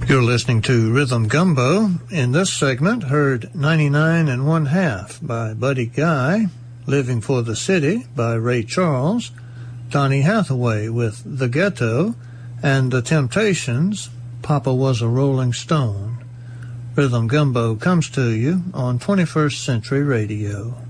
You're listening to Rhythm Gumbo. In this segment, heard 99 and One Half by Buddy Guy, Living for the City by Ray Charles, Donny Hathaway with The Ghetto, and The Temptations, Papa Was a Rolling Stone. Rhythm Gumbo comes to you on 21st Century Radio.